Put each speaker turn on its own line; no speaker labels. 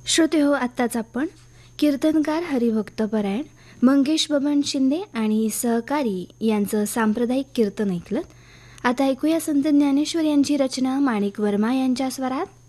श्रोतेहो, आत्ताच आपण कीर्तनकार हरिभक्तपरायण मंगेश बबन शिंदे आणि सहकारी यांचं सांप्रदायिक कीर्तन ऐकलं. आता ऐकूया संत ज्ञानेश्वर यांची रचना माणिक वर्मा यांच्या स्वरात